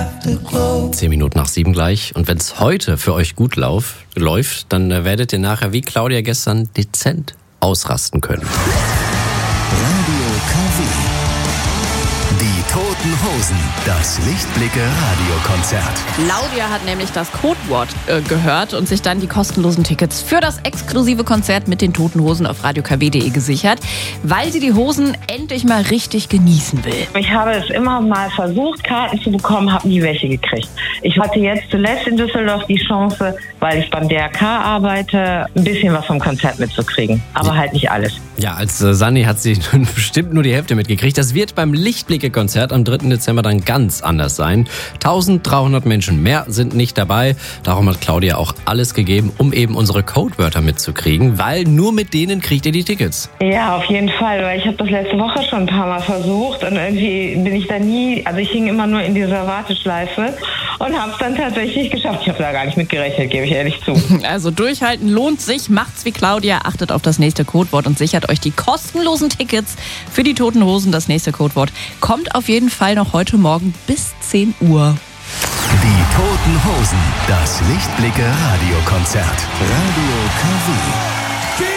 6:10 gleich. Und wenn es heute für euch gut läuft, dann werdet ihr nachher wie Claudia gestern dezent ausrasten können. Radio KW. Die Toten Hosen. Das Lichtblicke-Radiokonzert. Claudia hat nämlich das Codewort gehört und sich dann die kostenlosen Tickets für das exklusive Konzert mit den Toten Hosen auf radiokw.de gesichert, weil sie die Hosen endlich mal richtig genießen will. Ich habe es immer mal versucht, Karten zu bekommen, habe nie welche gekriegt. Ich hatte jetzt zuletzt in Düsseldorf die Chance, weil ich beim DRK arbeite, ein bisschen was vom Konzert mitzukriegen. Aber halt nicht alles. Ja, als Sanni hat sie bestimmt nur die Hälfte mitgekriegt. Das wird beim Lichtblicke-Konzert am 3. Dezember dann ganz anders sein. 1300 Menschen mehr sind nicht dabei. Darum hat Claudia auch alles gegeben, um eben unsere Codewörter mitzukriegen, weil nur mit denen kriegt ihr die Tickets. Ja, auf jeden Fall, weil ich habe das letzte Woche schon ein paar Mal versucht und irgendwie bin ich da nie, also ich hing immer nur in dieser Warteschleife und habe es dann tatsächlich geschafft. Ich habe da gar nicht mitgerechnet, gebe ich ehrlich zu. Also durchhalten lohnt sich, macht's wie Claudia, achtet auf das nächste Codewort und sichert euch die kostenlosen Tickets für die Toten Hosen. Das nächste Codewort kommt auf jeden Fall noch heute Morgen bis 10 Uhr. Die Toten Hosen. Das Lichtblicke-Radiokonzert. Radio KW.